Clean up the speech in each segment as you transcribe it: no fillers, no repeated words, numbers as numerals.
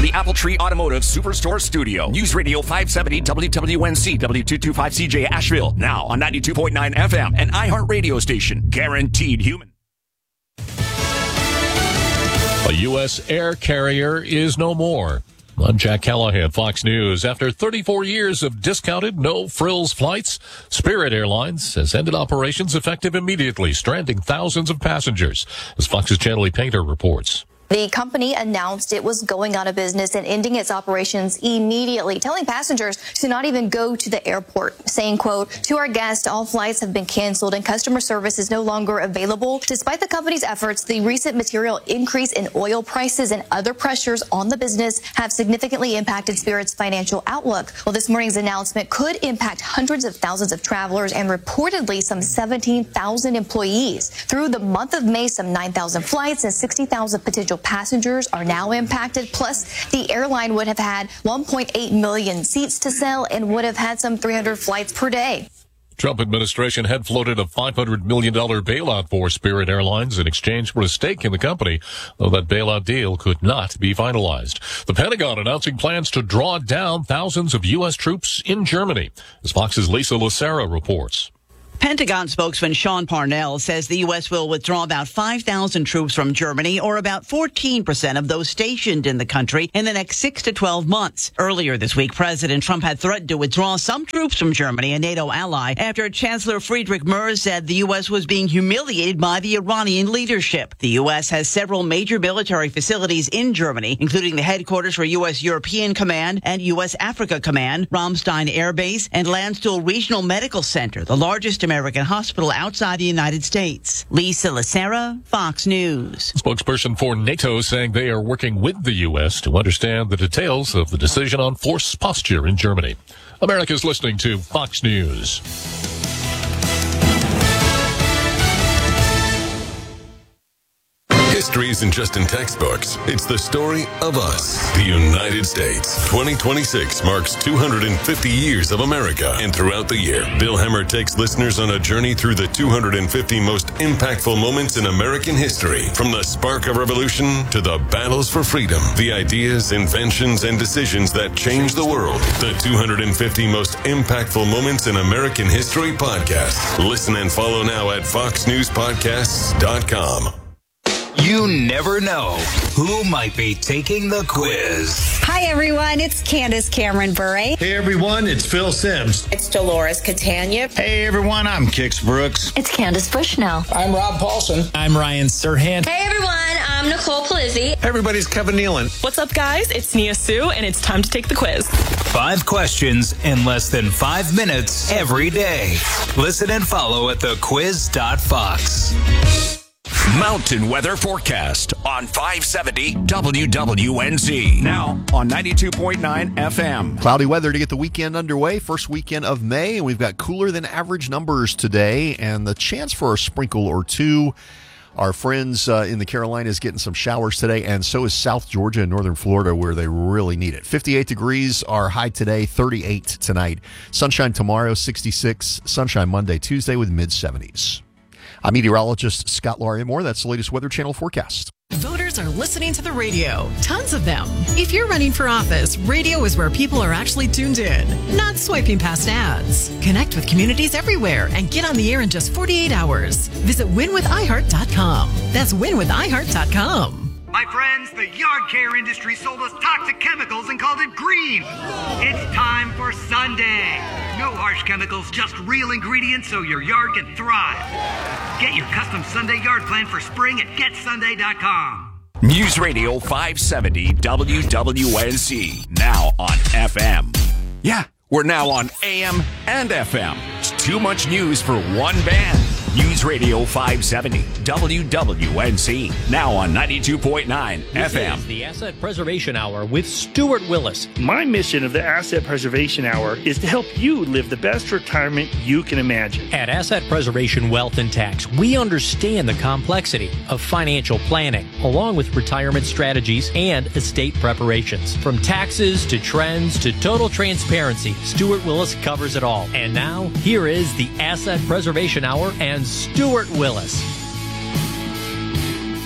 the Apple Tree Automotive Superstore Studio. News Radio 570 WWNC W225CJ Asheville. Now on 92.9 FM and iHeart Radio station. Guaranteed human. A U.S. air carrier is no more. I'm Jack Callahan, Fox News. After 34 years of discounted, no-frills flights, Spirit Airlines has ended operations effective immediately, stranding thousands of passengers, as Fox's Channelie Painter reports. The company announced it was going out of business and ending its operations immediately, telling passengers to not even go to the airport, saying, quote, "To our guests, all flights have been canceled and customer service is no longer available." Despite the company's efforts, the recent material increase in oil prices and other pressures on the business have significantly impacted Spirit's financial outlook. Well, this morning's announcement could impact hundreds of thousands of travelers and reportedly some 17,000 employees. Through the month of May, some 9,000 flights and 60,000 potential passengers are now impacted. Plus, the airline would have had 1.8 million seats to sell and would have had some 300 flights per day. Trump administration had floated a $500 million bailout for Spirit Airlines in exchange for a stake in the company, though that bailout deal could not be finalized. The Pentagon announcing plans to draw down thousands of U.S. troops in Germany, as Fox's Lisa Lucera reports. Pentagon spokesman Sean Parnell says the U.S. will withdraw about 5,000 troops from Germany, or about 14% of those stationed in the country, in the next 6 to 12 months. Earlier this week, President Trump had threatened to withdraw some troops from Germany, a NATO ally, after Chancellor Friedrich Merz said the U.S. was being humiliated by the Iranian leadership. The U.S. has several major military facilities in Germany, including the headquarters for U.S. European Command and U.S. Africa Command, Ramstein Air Base, and Landstuhl Regional Medical Center, the largest American hospital outside the United States. Lisa Lucera, Fox News. Spokesperson for NATO saying they are working with the U.S. to understand the details of the decision on force posture in Germany. America's listening to Fox News. History isn't just in textbooks. It's the story of us, the United States. 2026 marks 250 years of America. And throughout the year, Bill Hemmer takes listeners on a journey through the 250 most impactful moments in American history. From the spark of revolution to the battles for freedom. The ideas, inventions, and decisions that changed the world. The 250 most impactful moments in American history podcast. Listen and follow now at foxnewspodcasts.com. You never know who might be taking the quiz. Hi, everyone. It's Candace Cameron Bure. Hey, everyone. It's Phil Sims. It's Dolores Catania. Hey, everyone. I'm Kix Brooks. It's Candace Bushnell. I'm Rob Paulson. I'm Ryan Serhan. Hey, everyone. I'm Nicole Palizzi. Everybody's Kevin Nealon. What's up, guys? It's Nia Sue, and it's time to take the quiz. 5 questions in less than 5 minutes every day. Listen and follow at thequiz.fox. Mountain weather forecast on 570 WWNC. Now on 92.9 FM. Cloudy weather to get the weekend underway. First weekend of May. And we've got cooler than average numbers today and the chance for a sprinkle or two. Our friends in the Carolinas getting some showers today, and so is South Georgia and northern Florida, where they really need it. 58 degrees are high today, 38 tonight. Sunshine tomorrow, 66. Sunshine Monday, Tuesday with mid-70s. I'm meteorologist Scott Larimore. That's the latest Weather Channel forecast. Voters are listening to the radio. Tons of them. If you're running for office, radio is where people are actually tuned in, not swiping past ads. Connect with communities everywhere and get on the air in just 48 hours. Visit winwithiheart.com. That's winwithiheart.com. My friends, the yard care industry sold us toxic chemicals and called it green. It's time for Sunday. No harsh chemicals, just real ingredients so your yard can thrive. Get your custom Sunday yard plan for spring at getsunday.com. News Radio 570 WWNC. Now on FM. Yeah, we're now on AM and FM. It's too much news for one band. News Radio 570 WWNC. Now on 92.9 FM. Is the Asset Preservation Hour with Stuart Willis. My mission of the Asset Preservation Hour is to help you live the best retirement you can imagine. At Asset Preservation Wealth and Tax, we understand the complexity of financial planning, along with retirement strategies and estate preparations. From taxes to trends to total transparency, Stuart Willis covers it all. And now, here is the Asset Preservation Hour and Stuart Willis.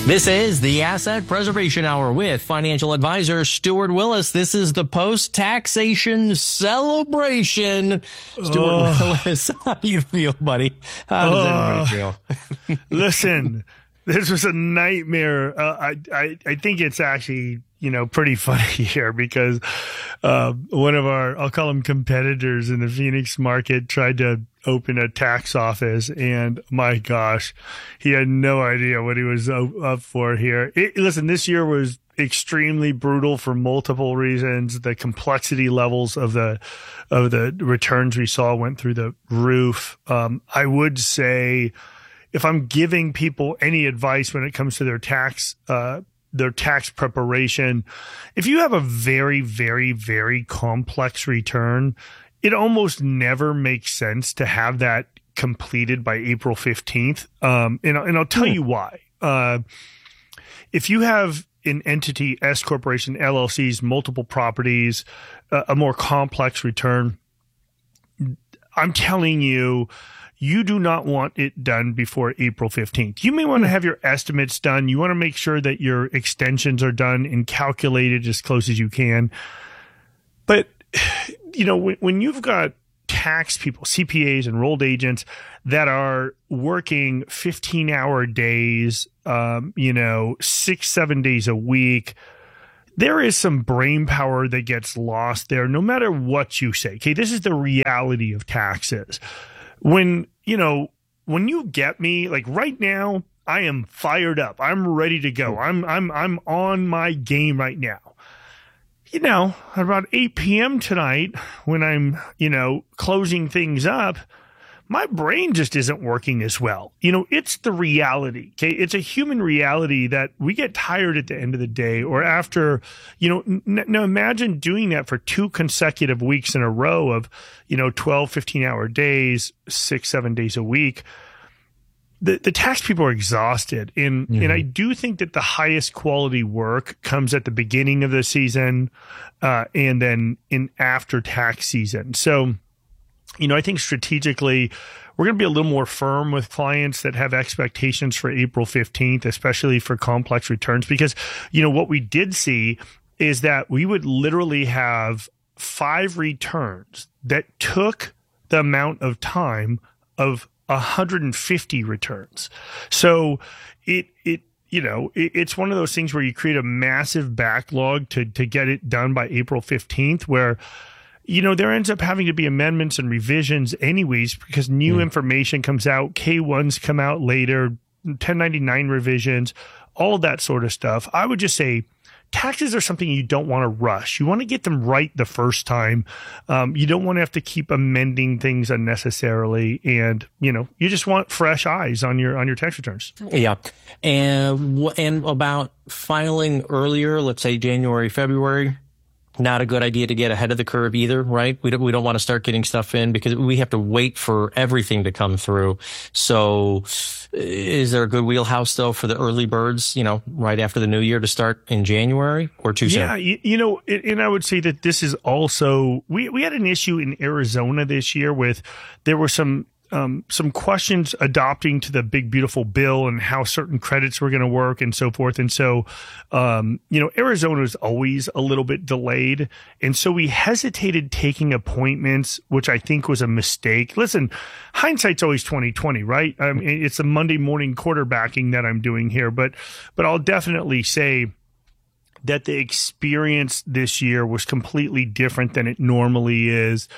This is the Asset Preservation Hour with financial advisor Stuart Willis. This is the post-taxation celebration. Stuart Willis, how do you feel, buddy? How does everybody feel? Listen, this was a nightmare. I think it's actually, pretty funny here because one of our, I'll call them competitors in the Phoenix market, tried to open a tax office, and my gosh, he had no idea what he was up for here. Listen, this year was extremely brutal for multiple reasons. The complexity levels of the returns we saw went through the roof. I would say, if I'm giving people any advice when it comes to their tax preparation, if you have a very, very, very complex return, it almost never makes sense to have that completed by April 15th. And I'll tell you why. If you have an entity, S Corporation, LLCs, multiple properties, a more complex return, I'm telling you, you do not want it done before April 15th. You may want to have your estimates done. You want to make sure that your extensions are done and calculated as close as you can. But, when you've got tax people, CPAs, enrolled agents that are working 15-hour days, 6-7 days a week, there is some brain power that gets lost there, no matter what you say. Okay, this is the reality of taxes. When you get me, like right now, I am fired up. I'm ready to go. I'm on my game right now. At about 8 p.m. tonight, when I'm, closing things up, my brain just isn't working as well. It's the reality. Okay. It's a human reality that we get tired at the end of the day or after, now imagine doing that for 2 consecutive weeks in a row of, 12, 15-hour days, 6-7 days a week. The tax people are exhausted. And I do think that the highest quality work comes at the beginning of the season, and then in after tax season. So, I think strategically, we're going to be a little more firm with clients that have expectations for April 15th, especially for complex returns, because, what we did see is that we would literally have 5 returns that took the amount of time of 150 returns. So it's one of those things where you create a massive backlog to get it done by April 15th, where there ends up having to be amendments and revisions anyways, because new information comes out, K-1s come out later, 1099 revisions, all that sort of stuff. I would just say taxes are something you don't want to rush. You want to get them right the first time. You don't want to have to keep amending things unnecessarily. And, you just want fresh eyes on your tax returns. Yeah. And about filing earlier, let's say January, February, not a good idea to get ahead of the curve either, right? We don't want to start getting stuff in because we have to wait for everything to come through. So is there a good wheelhouse though for the early birds, right after the new year to start in January or too soon? Yeah, and I would say that this is also, we had an issue in Arizona this year with, there were some questions adopting to the big, beautiful bill and how certain credits were going to work and so forth. And so, Arizona is always a little bit delayed. And so we hesitated taking appointments, which I think was a mistake. Listen, hindsight's always 20/20, right? I mean, it's a Monday morning quarterbacking that I'm doing here, but I'll definitely say that the experience this year was completely different than it normally is.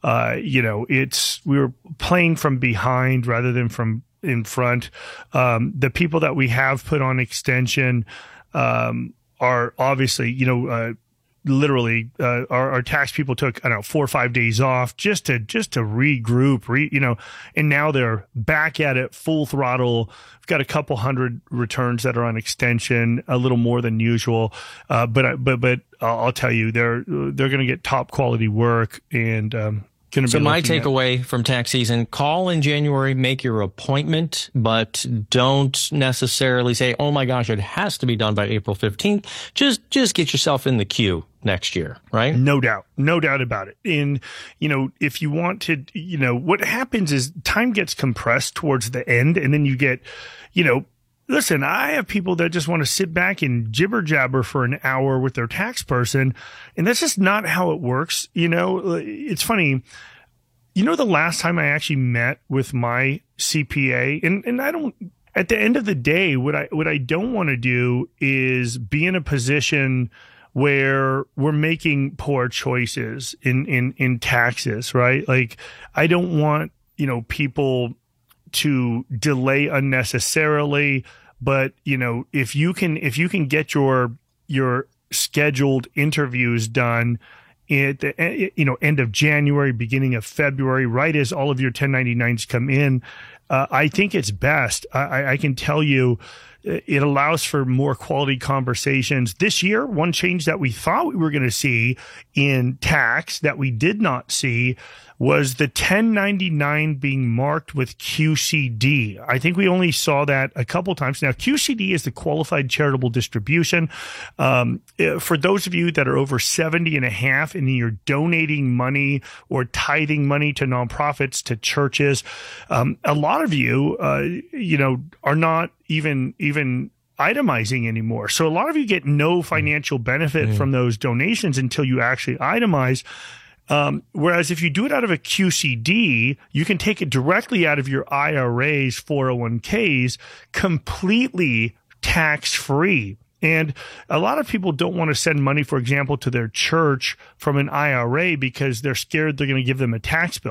We were playing from behind rather than from in front. The people that we have put on extension are obviously, literally, our tax people took, 4 or 5 days off just to regroup, and now they're back at it full throttle. We've got a couple hundred returns that are on extension, a little more than usual. But I'll tell you, they're going to get top quality work and, so my takeaway from tax season, call in January, make your appointment, but don't necessarily say, oh my gosh, it has to be done by April 15th. Just get yourself in the queue next year, right? No doubt about it. And, if you want to, what happens is time gets compressed towards the end, and then you get, listen, I have people that just want to sit back and jibber jabber for an hour with their tax person, and that's just not how it works. It's funny. The last time I actually met with my CPA, and I don't. At the end of the day, what I don't want to do is be in a position where we're making poor choices in taxes, right? Like, I don't want, people to delay unnecessarily, but, if you can get your scheduled interviews done at the end of January, beginning of February, right as all of your 1099s come in, I think it's best. I can tell you it allows for more quality conversations. This year, one change that we thought we were going to see in tax that we did not see was the 1099 being marked with QCD. I think we only saw that a couple times. Now, QCD is the Qualified Charitable Distribution. For those of you that are over 70 and a half and you're donating money or tithing money to nonprofits, to churches, a lot of you, are not even itemizing anymore. So a lot of you get no financial benefit from those donations until you actually itemize. Whereas if you do it out of a QCD, you can take it directly out of your IRAs, 401ks, completely tax-free. And a lot of people don't want to send money, for example, to their church from an IRA because they're scared they're going to give them a tax bill.